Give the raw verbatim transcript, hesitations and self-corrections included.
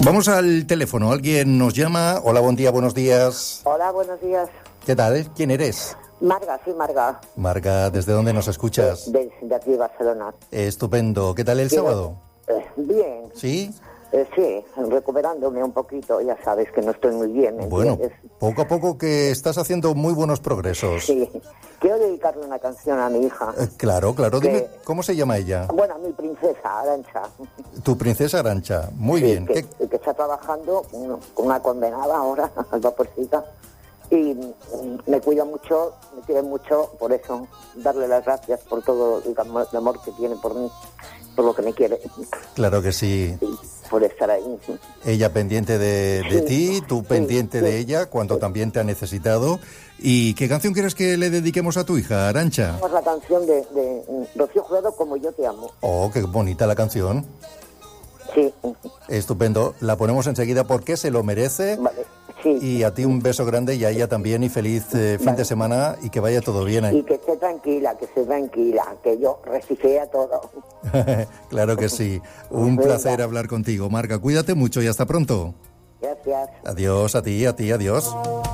Vamos al teléfono. Alguien nos llama. Hola, buen día, buenos días. Hola, buenos días. ¿Qué tal? ¿Quién eres? Marga, sí, Marga. Marga, ¿desde dónde nos escuchas? De, de aquí de Barcelona. Estupendo. ¿Qué tal el Sí, sábado? Eh, bien. ¿Sí? Eh, sí, recuperándome un poquito. Ya sabes que no estoy muy bien. ¿me Bueno, entiendes? poco a poco que estás haciendo muy buenos progresos. Sí. Quiero dedicarle una canción a mi hija. Eh, claro, claro. Que- Dime, ¿cómo se llama ella? Bueno, a mi princesa, Arantxa. Tu princesa Arantxa. Muy Sí, bien. Que, ¿Qué- que está trabajando con con una condenada ahora, al vaporcita. Y mm, me cuida mucho, me quiere mucho, por eso darle las gracias por todo el amor, el amor que tiene por mí, por lo que me quiere, Claro que sí. y por estar ahí. Ella pendiente de, de Sí, ti, tú sí, pendiente sí. de ella cuando también te ha necesitado. ¿Y qué canción quieres que le dediquemos a tu hija, Arantxa? Tenemos la canción de, de mm, Rocío Jurado, Como yo te amo. Oh, qué bonita la canción. Sí, Estupendo. La ponemos enseguida porque se lo merece. vale, sí. Y a ti un beso grande y a ella también y feliz eh, fin Vale. de semana y que vaya todo bien. Y ¿eh? que esté tranquila, que esté tranquila, que yo resistea todo. Claro que sí. Un Venga. placer hablar contigo, Marga. Cuídate mucho y hasta pronto. Gracias. Adiós a ti, a ti, adiós.